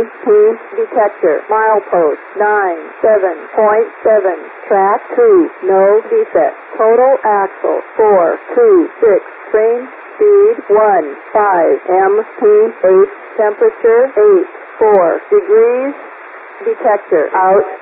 detector. Milepost 97.7. Track 2, no defect. Total axle 426. Train speed 15 mph. Temperature 84 degrees. Detector out.